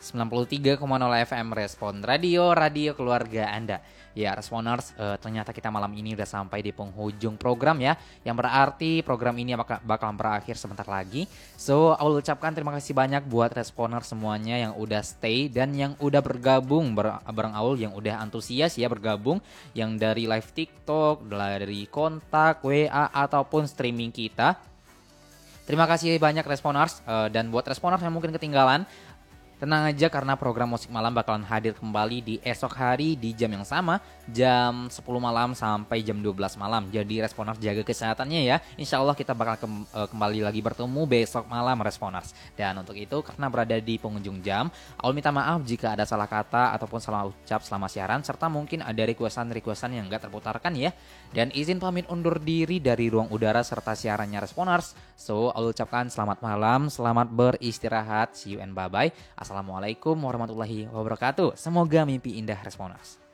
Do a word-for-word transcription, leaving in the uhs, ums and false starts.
sembilan puluh tiga koma nol F M Respon Radio, radio keluarga Anda. Ya Responers, uh, ternyata kita malam ini udah sampai di penghujung program ya, yang berarti program ini bakal, bakal berakhir sebentar lagi. So, Aul ucapkan terima kasih banyak buat Responers semuanya yang udah stay dan yang udah bergabung ber- bareng Aul, yang udah antusias ya bergabung, yang dari live TikTok, dari kontak, W A ataupun streaming kita. Terima kasih banyak Responers, uh, dan buat Responers yang mungkin ketinggalan, tenang aja karena program musik malam bakalan hadir kembali di esok hari di jam yang sama, jam sepuluh malam sampai jam dua belas malam. Jadi Responers jaga kesehatannya ya. Insya Allah kita bakal kem- uh, kembali lagi bertemu besok malam Responers. Dan untuk itu karena berada di pengunjung jam, Aul minta maaf jika ada salah kata ataupun salah ucap selama siaran, serta mungkin ada requestan-requestan yang gak terputarkan ya. Dan izin pamit undur diri dari ruang udara serta siarannya Responers. So Aul ucapkan selamat malam, selamat beristirahat, see you and bye bye. Assalamualaikum warahmatullahi wabarakatuh. Semoga mimpi indah Responers.